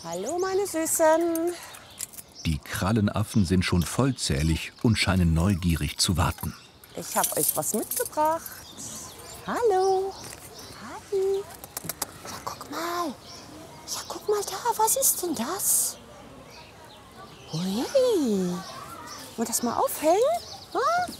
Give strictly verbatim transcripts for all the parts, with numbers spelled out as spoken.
Hallo, meine Süßen. Die Krallenaffen sind schon vollzählig und scheinen neugierig zu warten. Ich habe euch was mitgebracht. Hallo. Hi. Ja, guck mal. Ja, guck mal da. Was ist denn das? Ui. Wollen wir das mal aufhängen? Ah?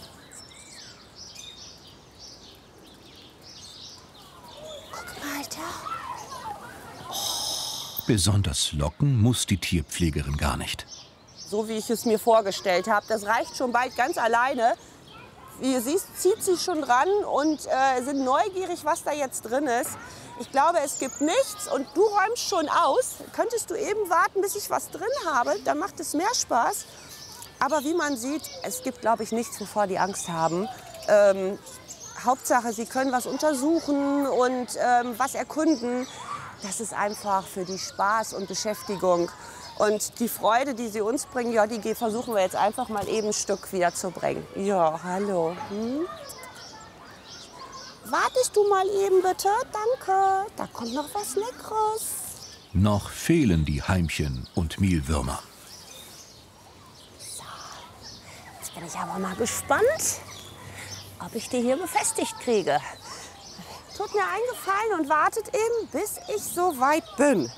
Guck mal da. Besonders locken muss die Tierpflegerin gar nicht. So wie ich es mir vorgestellt habe. Das reicht schon bald ganz alleine. Wie ihr siehst, zieht sie schon dran und äh, sind neugierig, was da jetzt drin ist. Ich glaube, es gibt nichts und du räumst schon aus. Könntest du eben warten, bis ich was drin habe? Dann macht es mehr Spaß. Aber wie man sieht, es gibt, glaube ich, nichts, wovor die Angst haben. Ähm, Hauptsache, sie können was untersuchen und ähm, was erkunden. Das ist einfach für die Spaß und Beschäftigung. Und die Freude, die sie uns bringen, ja, die versuchen wir jetzt einfach mal eben ein Stück wieder zu bringen. Ja, hallo. Hm? Wartest du mal eben bitte? Danke. Da kommt noch was Leckeres. Noch fehlen die Heimchen und Mehlwürmer. So, jetzt bin ich aber mal gespannt, ob ich die hier befestigt kriege. Tut mir einen Gefallen und wartet eben, bis ich so weit bin.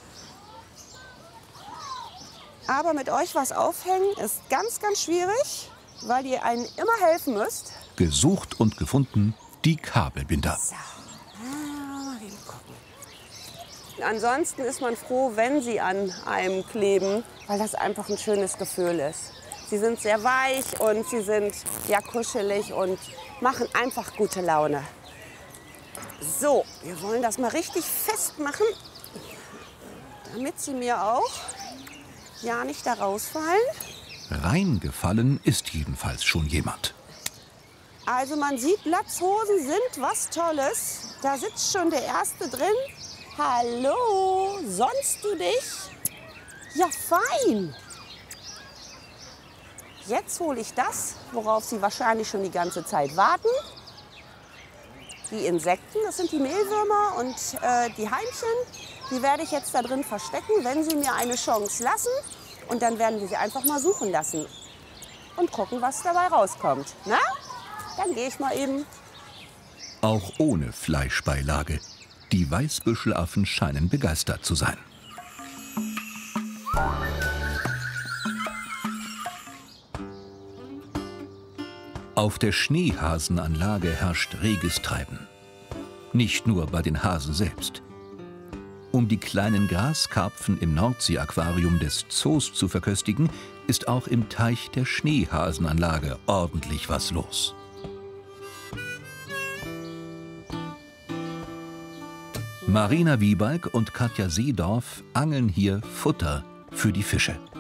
Aber mit euch was aufhängen ist ganz, ganz schwierig, weil ihr einen immer helfen müsst. Gesucht und gefunden, die Kabelbinder. So. Ah, mal eben gucken. Ansonsten ist man froh, wenn sie an einem kleben, weil das einfach ein schönes Gefühl ist. Sie sind sehr weich und sie sind ja kuschelig und machen einfach gute Laune. So, wir wollen das mal richtig festmachen, damit sie mir auch ja nicht da rausfallen. Reingefallen ist jedenfalls schon jemand. Also man sieht, Latzhosen sind was Tolles. Da sitzt schon der Erste drin. Hallo, sonst du dich? Ja, fein. Jetzt hole ich das, worauf Sie wahrscheinlich schon die ganze Zeit warten. Die Insekten, das sind die Mehlwürmer und äh, die Heimchen. Die werde ich jetzt da drin verstecken, wenn sie mir eine Chance lassen. Und dann werden wir sie einfach mal suchen lassen und gucken, was dabei rauskommt. Na? Dann gehe ich mal eben. Auch ohne Fleischbeilage. Die Weißbüschelaffen scheinen begeistert zu sein. Auf der Schneehasenanlage herrscht reges Treiben. Nicht nur bei den Hasen selbst. Um die kleinen Graskarpfen im Nordseeaquarium des Zoos zu verköstigen, ist auch im Teich der Schneehasenanlage ordentlich was los. Marina Wiebalg und Katja Seedorf angeln hier Futter für die Fische.